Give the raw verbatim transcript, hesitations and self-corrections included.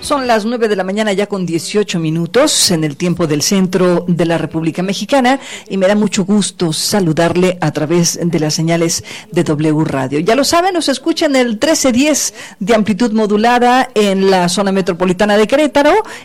Son las nueve de la mañana ya con dieciocho minutos en el tiempo del centro de la República Mexicana y me da mucho gusto saludarle a través de las señales de W Radio. Ya lo saben, nos escuchan el trece diez de amplitud modulada en la zona metropolitana de Querétaro,